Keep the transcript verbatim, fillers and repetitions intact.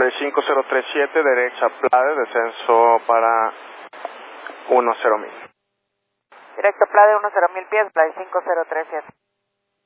Play cinco cero tres siete, derecha Plade, descenso para uno cero mil. Directo Plade uno cero mil pies, Play cinco cero tres siete.